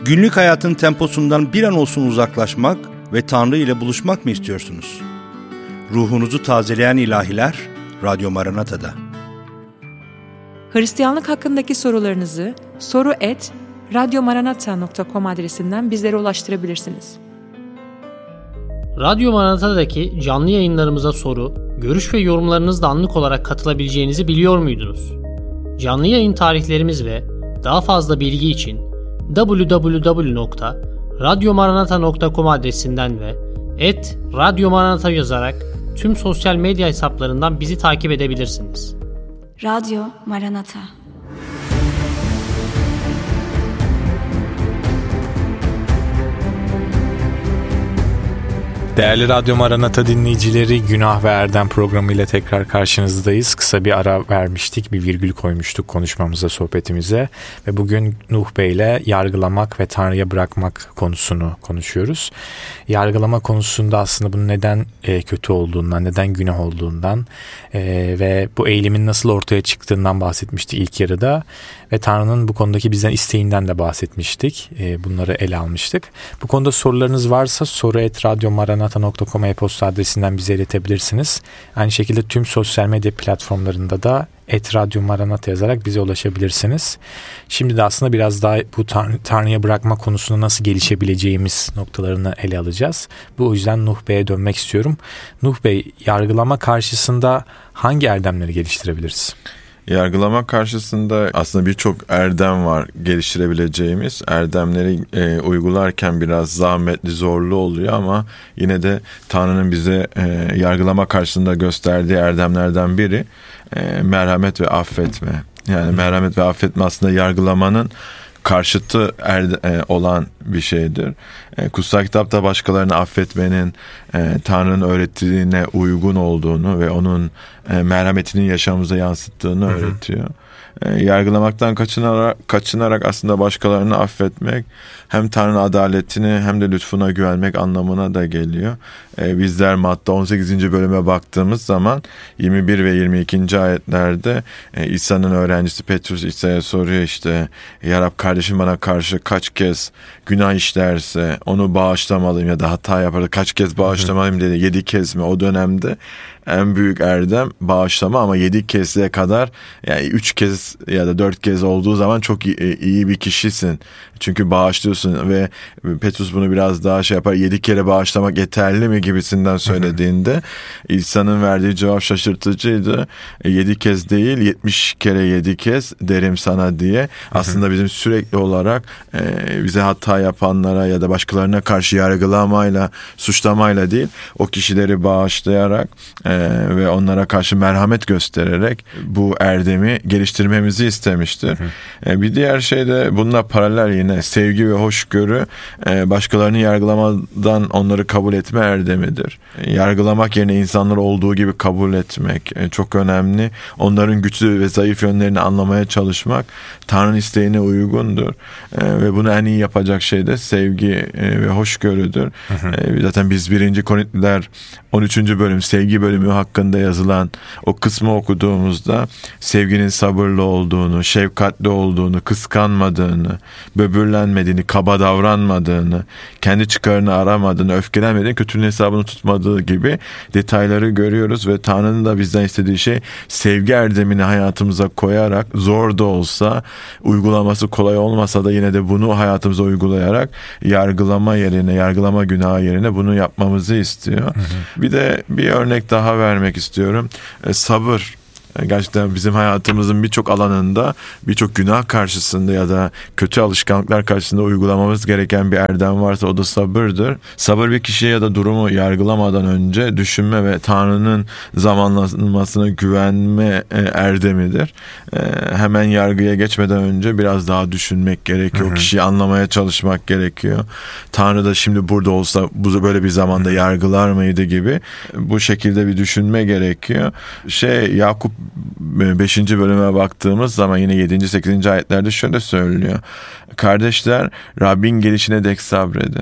Günlük hayatın temposundan bir an olsun uzaklaşmak ve Tanrı ile buluşmak mı istiyorsunuz? Ruhunuzu tazeleyen ilahiler Radyo Maranata'da. Hristiyanlık hakkındaki sorularınızı soru@radyomaranata.com adresinden bizlere ulaştırabilirsiniz. Radyo Maranata'daki canlı yayınlarımıza soru, görüş ve yorumlarınızla anlık olarak katılabileceğinizi biliyor muydunuz? Canlı yayın tarihlerimiz ve daha fazla bilgi için www.radyomaranata.com adresinden ve @radyomaranata yazarak tüm sosyal medya hesaplarından bizi takip edebilirsiniz. Radyo Maranata. Değerli Radyo Maranata dinleyicileri, Günah ve Erdem programıyla tekrar karşınızdayız. Kısa bir ara vermiştik, bir virgül koymuştuk konuşmamıza, sohbetimize ve bugün Nuh Bey ile yargılamak ve Tanrı'ya bırakmak konusunu konuşuyoruz. Yargılama konusunda aslında bunun neden kötü olduğundan, neden günah olduğundan ve bu eğilimin nasıl ortaya çıktığından bahsetmiştik ilk yarıda ve Tanrı'nın bu konudaki bizden isteğinden de bahsetmiştik. Bunları ele almıştık. Bu konuda sorularınız varsa soru@radyomaranata.com e-posta adresinden bize iletebilirsiniz. Aynı şekilde tüm sosyal medya platformlarında da @radyomaranata yazarak bize ulaşabilirsiniz. Şimdi de aslında biraz daha bu Tanrı'ya bırakma konusunda nasıl gelişebileceğimiz noktalarını ele alacağız. Bu yüzden Nuh Bey'e dönmek istiyorum. Nuh Bey, yargılama karşısında hangi erdemleri geliştirebiliriz? Yargılama karşısında aslında birçok erdem var geliştirebileceğimiz. Erdemleri uygularken biraz zahmetli, zorlu oluyor ama yine de Tanrı'nın bize yargılama karşısında gösterdiği erdemlerden biri merhamet ve affetme. Yani merhamet ve affetme aslında yargılamanın karşıtı olan bir şeydir. Kutsal kitapta başkalarını affetmenin Tanrı'nın öğrettiğine uygun olduğunu ve onun merhametinin yaşamımıza yansıttığını öğretiyor. Yargılamaktan kaçınarak aslında başkalarını affetmek hem Tanrı'nın adaletini hem de lütfuna güvenmek anlamına da geliyor. Bizler Matta 18. bölüme baktığımız zaman 21 ve 22. ayetlerde İsa'nın öğrencisi Petrus İsa'ya soruyor işte, ya Rab, kardeşim bana karşı kaç kez günah işlerse onu bağışlamalıyım ya da hata yaparsa kaç kez bağışlamalıyım dedi. 7 kez mi? O dönemde en büyük erdem bağışlama ama 7 keze kadar, yani 3 kez ya da 4 kez olduğu zaman çok iyi bir kişisin. Çünkü bağışlıyorsun ve Petrus bunu biraz daha yapar. 7 kere bağışlamak yeterli mi gibisinden söylediğinde İsa'nın verdiği cevap şaşırtıcıydı. 7 kez değil 70 kere 7 kez derim sana diye. Aslında bizim sürekli olarak bize hata yapanlara ya da başkalarına karşı yargılamayla, suçlamayla değil, o kişileri bağışlayarak ve onlara karşı merhamet göstererek bu erdemi geliştirmemizi istemiştir. Bir diğer şey de bununla paralel yine sevgi ve hoşgörü, başkalarını yargılamadan onları kabul etme erdemidir. Yargılamak yerine insanları olduğu gibi kabul etmek çok önemli. Onların güçlü ve zayıf yönlerini anlamaya çalışmak Tanrı'nın isteğine uygundur. Ve bunu en iyi yapacak şey de sevgi ve hoşgörüdür. Zaten biz 1. Korintiler 13. bölüm sevgi bölümü hakkında yazılan o kısmı okuduğumuzda sevginin sabırlı olduğunu, şefkatli olduğunu, kıskanmadığını, böbürlenmediğini, kaba davranmadığını, kendi çıkarını aramadığını, öfkelenmediğini, kötülüğün hesabını tutmadığı gibi detayları görüyoruz ve Tanrı'nın da bizden istediği şey sevgi erdemini hayatımıza koyarak, zor da olsa, uygulaması kolay olmasa da yine de bunu hayatımıza uygulayarak yargılama günahı yerine bunu yapmamızı istiyor. Bir de bir örnek daha vermek istiyorum. Sabır. Gerçekten bizim hayatımızın birçok alanında, birçok günah karşısında ya da kötü alışkanlıklar karşısında uygulamamız gereken bir erdem varsa o da sabırdır. Sabır bir kişiye ya da durumu yargılamadan önce düşünme ve Tanrı'nın zamanlamasına güvenme erdemidir. Hemen yargıya geçmeden önce biraz daha düşünmek gerekiyor. O kişiyi anlamaya çalışmak gerekiyor. Tanrı da şimdi burada olsa bu böyle bir zamanda yargılar mıydı gibi bu şekilde bir düşünme gerekiyor. Yakup 5. bölüme baktığımız zaman yine 7. 8. ayetlerde şöyle söylüyor. Kardeşler, Rabbin gelişine dek sabredin.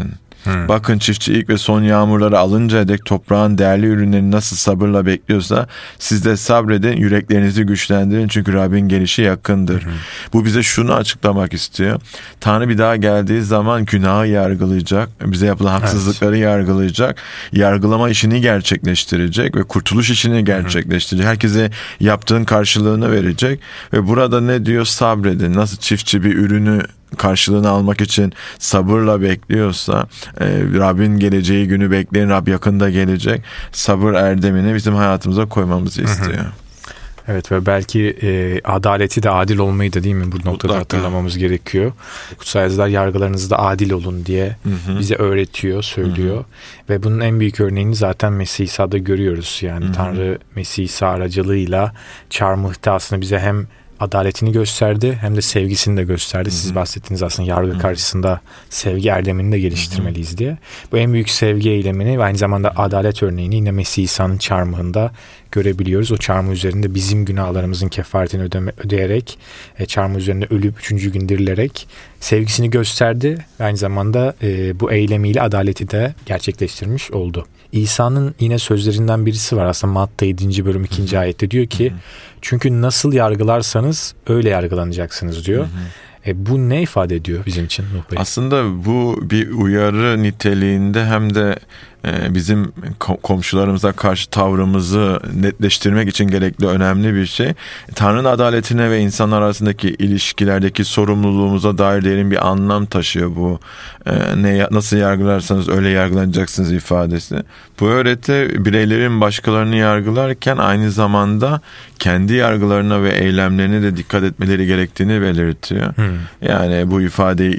Bakın çiftçi ilk ve son yağmurları alıncaya dek toprağın değerli ürünlerini nasıl sabırla bekliyorsa siz de sabredin, yüreklerinizi güçlendirin çünkü Rabbin gelişi yakındır. Bu bize şunu açıklamak istiyor. Tanrı bir daha geldiği zaman günahı yargılayacak, bize yapılan haksızlıkları yargılayacak, yargılama işini gerçekleştirecek ve kurtuluş işini gerçekleştirecek. Herkese yaptığın karşılığını verecek ve burada ne diyor? Sabredin. Nasıl çiftçi bir ürünü karşılığını almak için sabırla bekliyorsa Rabbin geleceği günü bekleyin, Rab yakında gelecek. Sabır erdemini bizim hayatımıza koymamızı istiyor. Evet ve belki adaleti de adil olmayı da değil mi bu noktada hatırlamamız gerekiyor. Kutsal yazılar yargılarınızda adil olun diye bize öğretiyor, söylüyor. Ve bunun en büyük örneğini zaten Mesih İsa'da görüyoruz. Yani Tanrı Mesih İsa aracılığıyla çarmıhta aslında bize hem adaletini gösterdi hem de sevgisini de gösterdi. Siz bahsettiğiniz aslında yargı karşısında sevgi erdemini de geliştirmeliyiz diye. Bu en büyük sevgi eylemini ve aynı zamanda adalet örneğini yine Mesih İsa'nın çarmıhında görebiliyoruz. O çarmıh üzerinde bizim günahlarımızın kefaretini ödeyerek, çarmıh üzerinde ölüp 3. gün dirilerek sevgisini gösterdi ve aynı zamanda bu eylemiyle adaleti de gerçekleştirmiş oldu. İsa'nın yine sözlerinden birisi var aslında Matta 7. bölüm 2. ayette diyor ki çünkü nasıl yargılarsanız öyle yargılanacaksınız diyor. Bu ne ifade ediyor bizim için Nuh Bey? Aslında bu bir uyarı niteliğinde hem de bizim komşularımıza karşı tavrımızı netleştirmek için gerekli önemli bir şey. Tanrı'nın adaletine ve insanlar arasındaki ilişkilerdeki sorumluluğumuza dair derin bir anlam taşıyor bu. Nasıl yargılarsanız öyle yargılanacaksınız ifadesi. Bu öğreti bireylerin başkalarını yargılarken aynı zamanda kendi yargılarına ve eylemlerine de dikkat etmeleri gerektiğini belirtiyor. Yani bu ifadeyi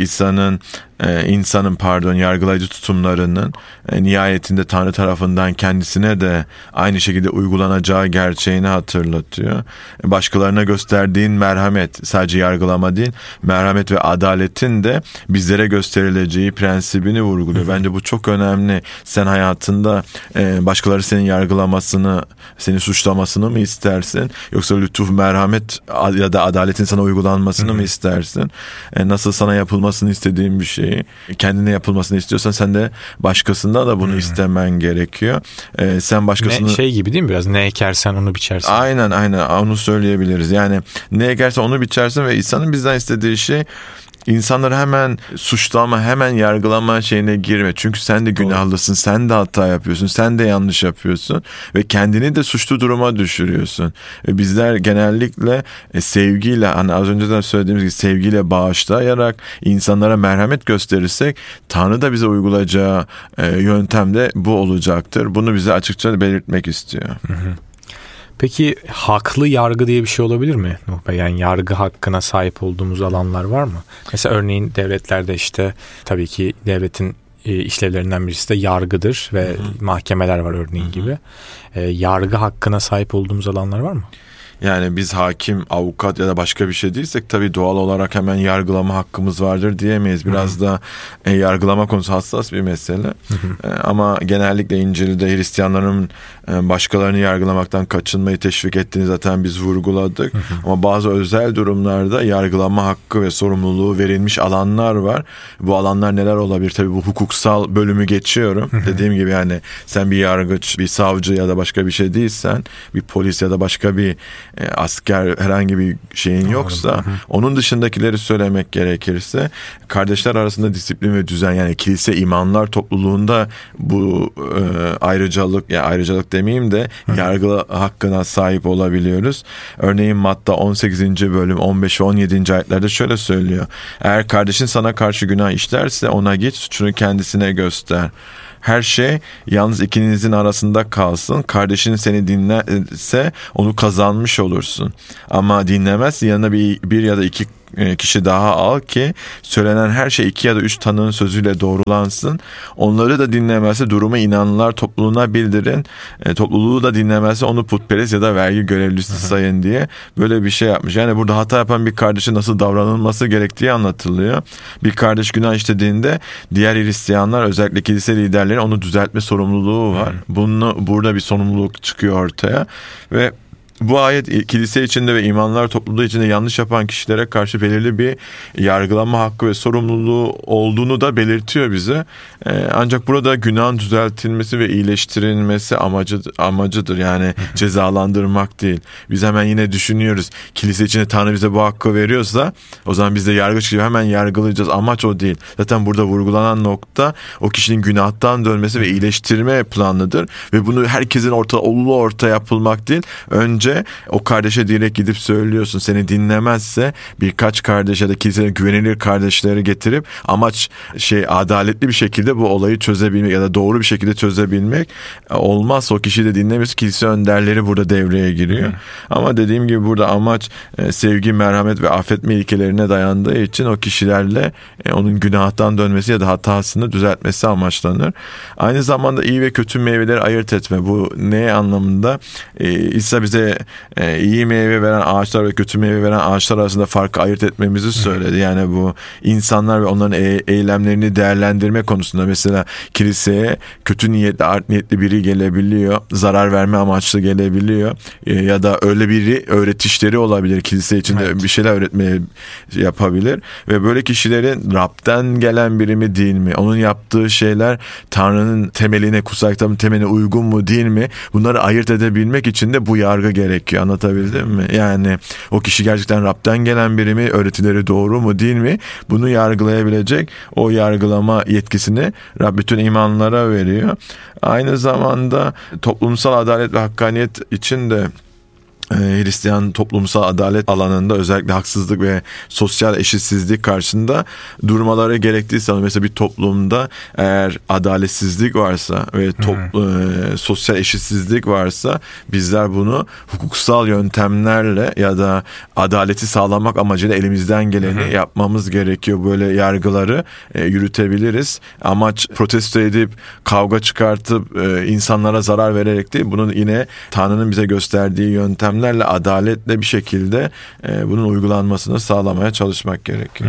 insanın yargılayıcı tutumlarının nihayetinde Tanrı tarafından kendisine de aynı şekilde uygulanacağı gerçeğini hatırlatıyor. Başkalarına gösterdiğin merhamet sadece yargılama değil, merhamet ve adaletin de bizlere gösterileceği prensibini vurguluyor. Bence bu çok önemli. Sen hayatında başkaları senin yargılamasını, seni suçlamasını mı istersin? Yoksa lütuf, merhamet ya da adaletin sana uygulanmasını mı istersin? Nasıl sana yapılmasını istediğin bir şeyi kendine yapılmasını istiyorsan sen de başkasında da bunu istemen gerekiyor. Sen başkasını... Şey gibi değil mi biraz? Ne ekersen onu biçersin. Aynen onu söyleyebiliriz. Yani ne ekersen onu biçersin ve İsa'nın bizden istediği şey İnsanları hemen suçlama, hemen yargılama şeyine girme. Çünkü sen de günahllısın, sen de hata yapıyorsun, sen de yanlış yapıyorsun ve kendini de suçlu duruma düşürüyorsun. Ve bizler genellikle sevgiyle, hani az önce de söylediğimiz gibi sevgiyle bağışlayarak insanlara merhamet gösterirsek Tanrı da bize uygulayacağı yöntem de bu olacaktır. Bunu bize açıkça belirtmek istiyor. Peki haklı yargı diye bir şey olabilir mi Nuh Bey? Yani yargı hakkına sahip olduğumuz alanlar var mı? Mesela örneğin devletlerde işte tabii ki devletin işlevlerinden birisi de yargıdır ve mahkemeler var örneğin gibi. Yargı hakkına sahip olduğumuz alanlar var mı? Yani biz hakim, avukat ya da başka bir şey değilsek tabii doğal olarak hemen yargılama hakkımız vardır diyemeyiz. Biraz da yargılama konusu hassas bir mesele. Ama genellikle İncil'de Hristiyanların başkalarını yargılamaktan kaçınmayı teşvik ettiğini zaten biz vurguladık. Ama bazı özel durumlarda yargılama hakkı ve sorumluluğu verilmiş alanlar var. Bu alanlar neler olabilir? Tabii bu hukuksal bölümü geçiyorum. Dediğim gibi yani sen bir yargıç, bir savcı ya da başka bir şey değilsen, bir polis ya da başka bir asker herhangi bir şeyin yoksa onun dışındakileri söylemek gerekirse kardeşler arasında disiplin ve düzen yani kilise imanlar topluluğunda bu ayrıcalık demeyeyim de yargı hakkına sahip olabiliyoruz. Örneğin Matta 18. bölüm 15 ve 17. ayetlerde şöyle söylüyor. Eğer kardeşin sana karşı günah işlerse ona git suçunu kendisine göster. Her şey yalnız ikinizin arasında kalsın. Kardeşin seni dinlerse onu kazanmış olursun. Ama dinlemezse yanına bir ya da iki kişi daha al ki söylenen her şey 2 ya da 3 tanığın sözüyle doğrulansın. Onları da dinlemezse durumu inanlılar topluluğuna bildirin. Topluluğu da dinlemezse onu putperest ya da vergi görevlisi sayın diye böyle bir şey yapmış. Yani burada hata yapan bir kardeşe nasıl davranılması gerektiği anlatılıyor. Bir kardeş günah işlediğinde diğer Hristiyanlar özellikle kilise liderleri onu düzeltme sorumluluğu var. Burada bir sorumluluk çıkıyor ortaya ve bu ayet kilise içinde ve imanlar topluluğu içinde yanlış yapan kişilere karşı belirli bir yargılama hakkı ve sorumluluğu olduğunu da belirtiyor bize. Ancak burada günahın düzeltilmesi ve iyileştirilmesi amacıdır. Yani cezalandırmak değil. Biz hemen yine düşünüyoruz. Kilise içinde Tanrı bize bu hakkı veriyorsa o zaman biz de yargıç gibi hemen yargılayacağız. Amaç o değil. Zaten burada vurgulanan nokta o kişinin günahtan dönmesi ve iyileştirme planıdır. Ve bunu herkesin orta yapılmak değil. Önce o kardeşe direkt gidip söylüyorsun. Seni dinlemezse birkaç kardeş ya da kilisenin güvenilir kardeşleri getirip amaç adaletli bir şekilde bu olayı çözebilmek ya da doğru bir şekilde çözebilmek. Olmazsa o kişiyi de dinlemiyorsa kilise önderleri burada devreye giriyor. Ama dediğim gibi burada amaç sevgi, merhamet ve affetme ilkelerine dayandığı için o kişilerle onun günahtan dönmesi ya da hatasını düzeltmesi amaçlanır. Aynı zamanda iyi ve kötü meyveleri ayırt etme. Bu ne anlamında? İsa bize iyi meyve veren ağaçlar ve kötü meyve veren ağaçlar arasında farkı ayırt etmemizi söyledi. Yani bu insanlar ve onların eylemlerini değerlendirme konusunda mesela kiliseye kötü niyetli, art niyetli biri gelebiliyor. Zarar verme amaçlı gelebiliyor. Ya da öyle biri öğretişleri olabilir. Kilise içinde bir şeyler öğretmeye yapabilir. Ve böyle kişilerin Rab'den gelen biri mi değil mi? Onun yaptığı şeyler Tanrı'nın temeline, kutsal kitabın temeline uygun mu değil mi? Bunları ayırt edebilmek için de bu yargı gerekiyor. Anlatabildim mi? Yani o kişi gerçekten Rab'den gelen biri mi? Öğretileri doğru mu değil mi? Bunu yargılayabilecek o yargılama yetkisini Rab bütün imanlara veriyor. Aynı zamanda toplumsal adalet ve hakkaniyet için de Hristiyan toplumsal adalet alanında özellikle haksızlık ve sosyal eşitsizlik karşısında durmaları gerektiği zaman mesela bir toplumda eğer adaletsizlik varsa ve sosyal eşitsizlik varsa bizler bunu hukuksal yöntemlerle ya da adaleti sağlamak amacıyla elimizden geleni yapmamız gerekiyor. Böyle yargıları yürütebiliriz. Amaç protesto edip kavga insanlara zarar vererek değil, bunun yine Tanrı'nın bize gösterdiği yöntemlerle adaletle bir şekilde bunun uygulanmasını sağlamaya çalışmak gerekiyor.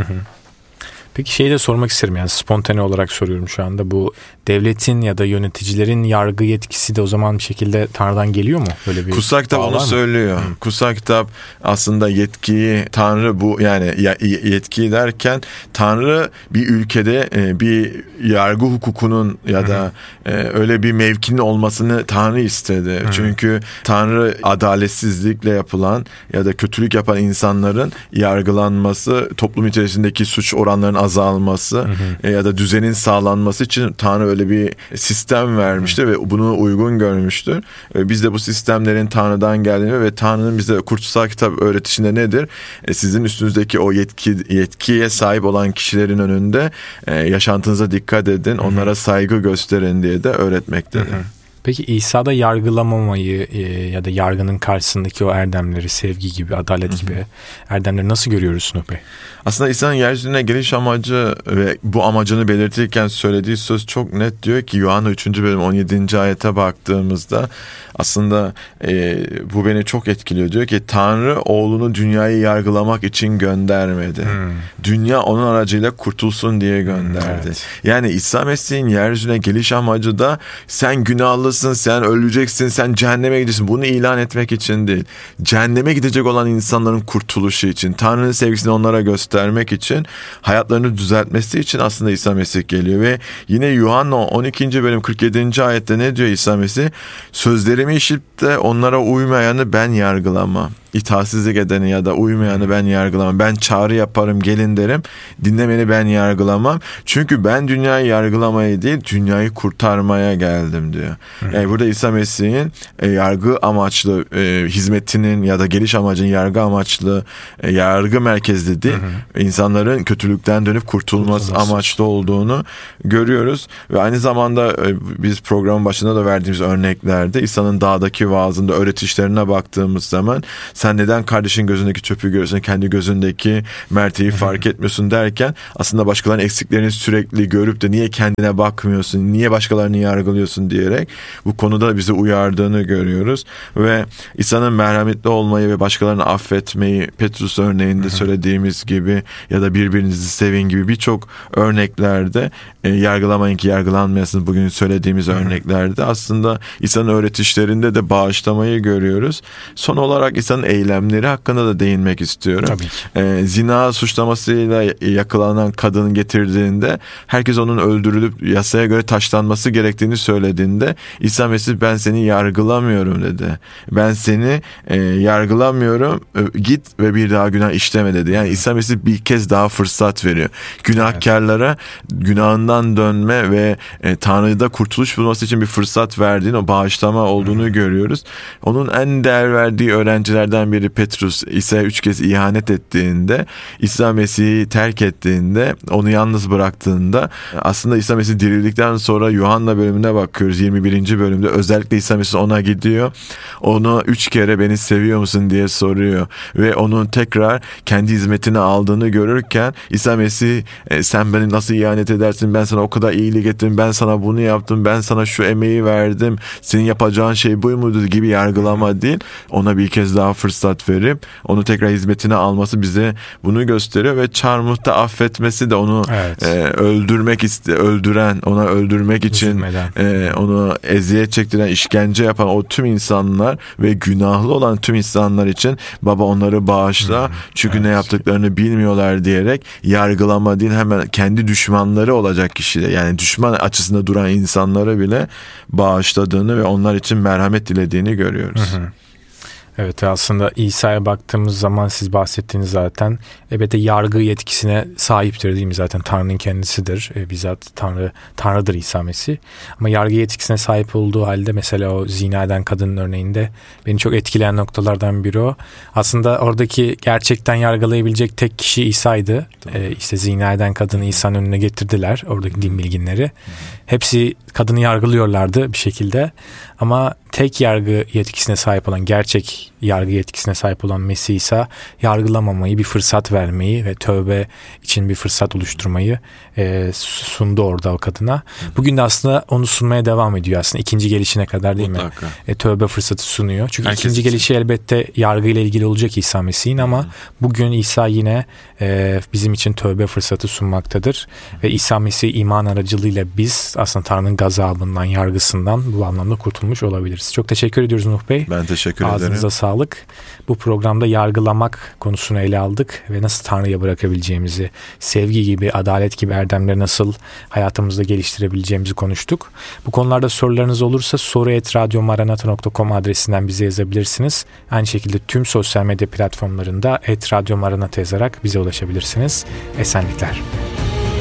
Peki şeyi de sormak isterim, yani spontane olarak soruyorum şu anda, bu devletin ya da yöneticilerin yargı yetkisi de o zaman bir şekilde Tanrı'dan geliyor mu? Böyle bir Kutsal kitap onu söylüyor. Kutsal kitap aslında yetkiyi Tanrı bu yani yetkiyi derken Tanrı bir ülkede bir yargı hukukunun ya da öyle bir mevkinin olmasını Tanrı istedi. Çünkü Tanrı adaletsizlikle yapılan ya da kötülük yapan insanların yargılanması, toplum içerisindeki suç oranlarının azalması ya da düzenin sağlanması için Tanrı öyle bir sistem vermişti ve bunu uygun görmüştür. Biz de bu sistemlerin Tanrı'dan geldiğini ve Tanrı'nın bize kutsal kitap öğretişinde nedir? Sizin üstünüzdeki o yetkiye sahip olan kişilerin önünde yaşantınıza dikkat edin, onlara saygı gösterin diye de öğretmektedir. Peki İsa'da yargılamamayı ya da yargının karşısındaki o erdemleri, sevgi gibi, adalet gibi erdemleri nasıl görüyoruz Nuh Bey? Aslında İsa'nın yeryüzüne geliş amacı ve bu amacını belirtirken söylediği söz çok net. Diyor ki Yuhanna 3. bölüm 17. ayete baktığımızda aslında bu beni çok etkiliyor. Diyor ki Tanrı oğlunu dünyayı yargılamak için göndermedi. Dünya onun aracıyla kurtulsun diye gönderdi. Evet. Yani İsa Mesih'in yeryüzüne geliş amacı da sen günahlısın, sen öleceksin, sen cehenneme gideceksin. Bunu ilan etmek için değil. Cehenneme gidecek olan insanların kurtuluşu için, Tanrı'nın sevgisini onlara göstermek için, hayatlarını düzeltmesi için aslında İsa Mesih geliyor. Ve yine Yuhanna 12. bölüm 47. ayette ne diyor İsa Mesih? Sözlerimi işitip de onlara uymayanı ben yargılamam. İtaatsizlik edeni ya da uymayanı ben yargılamam. Ben çağrı yaparım, gelin derim. Dinlemeni ben yargılamam. Çünkü ben dünyayı yargılamaya değil, dünyayı kurtarmaya geldim diyor. Yani burada İsa Mesih'in yargı amaçlı hizmetinin ya da geliş amacının yargı amaçlı, yargı merkezli değil, insanların kötülükten dönüp kurtulması amaçlı olduğunu görüyoruz. Ve aynı zamanda biz programın başında da verdiğimiz örneklerde İsa'nın dağdaki vaazında öğretişlerine baktığımız zaman sen neden kardeşin gözündeki çöpü görüyorsun, kendi gözündeki merteği fark etmiyorsun derken aslında başkalarının eksiklerini sürekli görüp de niye kendine bakmıyorsun, niye başkalarını yargılıyorsun diyerek bu konuda bizi uyardığını görüyoruz. Ve İsa'nın merhametli olmayı ve başkalarını affetmeyi Petrus örneğinde söylediğimiz gibi ya da birbirinizi sevin gibi birçok örneklerde yargılamayın ki yargılanmayasınız bugün söylediğimiz örneklerde aslında İsa'nın öğretişlerinde de bağışlamayı görüyoruz. Son olarak İsa'nın eylemleri hakkında da değinmek istiyorum. Zina suçlamasıyla yakalanan kadını getirdiğinde herkes onun öldürülüp yasaya göre taşlanması gerektiğini söylediğinde İsa Mesih ben seni yargılamıyorum dedi. Ben seni yargılamıyorum, git ve bir daha günah işleme dedi. Yani İsa Mesih bir kez daha fırsat veriyor. Günahkarlara günahından dönme ve Tanrı'da kurtuluş bulması için bir fırsat verdiğini, o bağışlama olduğunu görüyoruz. Onun en değer verdiği öğrencilerden biri Petrus, İsa'ya 3 kez ihanet ettiğinde, İsa Mesih'i terk ettiğinde, onu yalnız bıraktığında aslında İsa Mesih dirildikten sonra Yuhanna bölümüne bakıyoruz. 21. bölümde özellikle İsa Mesih ona gidiyor. Onu 3 kere beni seviyor musun diye soruyor ve onun tekrar kendi hizmetine aldığını görürken İsa Mesih sen beni nasıl ihanet edersin, ben sana o kadar iyilik ettim, ben sana bunu yaptım, ben sana şu emeği verdim, senin yapacağın şey bu muydu gibi yargılama değil, ona bir kez daha fırsat verip onu tekrar hizmetine alması bize bunu gösteriyor ve çarmıhta affetmesi de onu ona öldürmek için onu eziyet çektiren, işkence yapan o tüm insanlar ve günahlı olan tüm insanlar için baba onları bağışla çünkü ne yaptıklarını bilmiyorlar diyerek yargılama değil, hemen kendi düşmanları olacak kişiler, yani düşman açısında duran insanlara bile bağışladığını ve onlar için merhamet dilediğini görüyoruz. Evet, aslında İsa'ya baktığımız zaman siz bahsettiğiniz zaten elbette yargı yetkisine sahiptir değil mi? Zaten Tanrı'nın kendisidir. Bizzat Tanrı'dır İsa Mesih. Ama yargı yetkisine sahip olduğu halde mesela o zina eden kadının örneğinde beni çok etkileyen noktalardan biri o. Aslında oradaki gerçekten yargılayabilecek tek kişi İsa'ydı. İşte zina eden kadını İsa'nın önüne getirdiler. Oradaki din bilginleri. Hepsi kadını yargılıyorlardı bir şekilde. Ama tek yargı yetkisine sahip olan, gerçek yargı yetkisine sahip olan Mesih İsa yargılamamayı, bir fırsat vermeyi ve tövbe için bir fırsat oluşturmayı sundu orada o kadına. Bugün de aslında onu sunmaya devam ediyor aslında ikinci gelişine kadar değil mi? Tövbe fırsatı sunuyor. Çünkü ikinci gelişi elbette yargıyla ilgili olacak İsa Mesih'in ama bugün İsa yine bizim için tövbe fırsatı sunmaktadır. Ve İsa Mesih iman aracılığıyla biz aslında Tanrı'nın gazabından, yargısından bu anlamda kurtulmuş olabiliriz. Çok teşekkür ediyoruz Nuh Bey. Ben teşekkür ederim. Ağzınıza sağlık. Bu programda yargılamak konusunu ele aldık ve nasıl Tanrı'ya bırakabileceğimizi, sevgi gibi, adalet gibi erdemleri nasıl hayatımızda geliştirebileceğimizi konuştuk. Bu konularda sorularınız olursa soru@radyomaranata.com adresinden bize yazabilirsiniz. Aynı şekilde tüm sosyal medya platformlarında @radyomaranata yazarak bize ulaşabilirsiniz. Esenlikler.